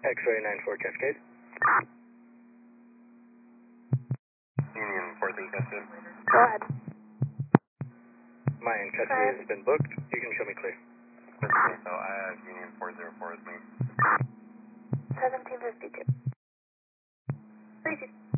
X-ray 94 Cascade. Union 43 Cascade. Go ahead. Mine, Cascade has been booked. You can show me clear. So I have Union 404 with me. 1752. 3